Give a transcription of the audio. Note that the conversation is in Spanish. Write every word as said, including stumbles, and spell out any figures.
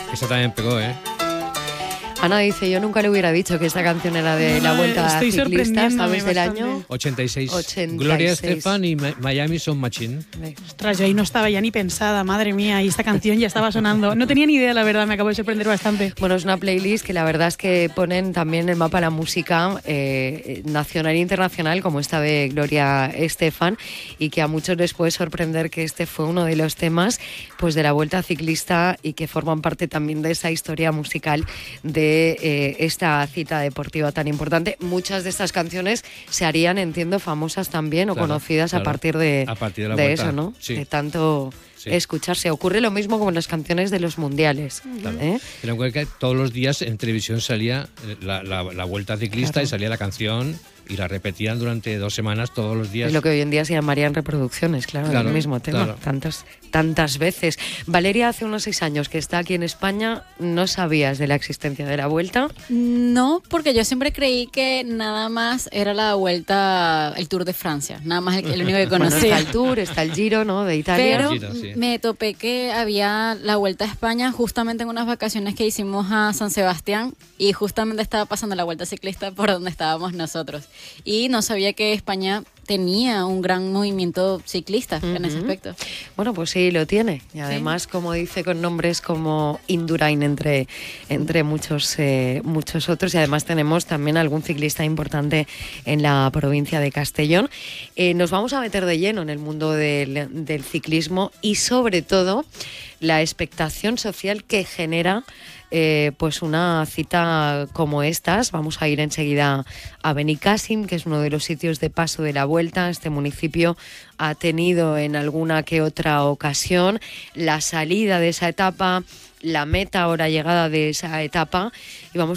Esa también pegó, ¿eh? Ana dice, yo nunca le hubiera dicho que esta canción era de la Vuelta Estoy Ciclista, ¿sabes del bastante. año? ochenta y seis. ochenta y seis. Gloria Estefan y Ma- Miami Sound Machine. Ostras, yo ahí no estaba ya ni pensada, madre mía, y esta canción ya estaba sonando. No tenía ni idea, la verdad, me acabo de sorprender bastante. Bueno, es una playlist que la verdad es que ponen también el mapa de la música eh, nacional e internacional, como esta de Gloria Estefan, y que a muchos les puede sorprender que este fue uno de los temas pues de la Vuelta Ciclista y que forman parte también de esa historia musical de eh, esta cita deportiva tan importante. Muchas de estas canciones se harían, entiendo, famosas también o Claro, conocidas claro. a partir de, A partir de la de Vuelta, eso, ¿no? sí. De tanto Sí. escucharse. Ocurre lo mismo como en las canciones de los mundiales. Claro. ¿eh? Pero en cualquier caso, todos los días en televisión salía la, la, la Vuelta Ciclista, Claro. y salía la canción y la repetían durante dos semanas todos los días. Es lo que hoy en día se llamarían reproducciones, claro, Claro, el mismo tema, claro. tantas, tantas veces. Valeria, hace unos seis años que está aquí en España, ¿no sabías de la existencia de la Vuelta? No, porque yo siempre creí que nada más era la Vuelta, el Tour de Francia, nada más el, el único que Bueno, está conocía. el Tour, está el Giro, ¿no?, de Italia. Pero Giro, sí. me topé que había la Vuelta a España justamente en unas vacaciones que hicimos a San Sebastián y justamente estaba pasando la Vuelta Ciclista por donde estábamos nosotros. Y no sabía que España tenía un gran movimiento ciclista en ese Ujú. aspecto. Bueno, pues sí, lo tiene. Y además, como dice, con nombres como Indurain, entre, entre muchos, eh, muchos otros. Y además tenemos también algún ciclista importante en la provincia de Castellón. Eh, nos vamos a meter de lleno en el mundo del, del ciclismo y sobre todo la expectación social que genera eh, pues una cita como estas. Vamos a ir enseguida a Benicàssim, que es uno de los sitios de paso de la Vuelta. Este municipio ha tenido en alguna que otra ocasión la salida de esa etapa, la meta o la llegada de esa etapa, y vamos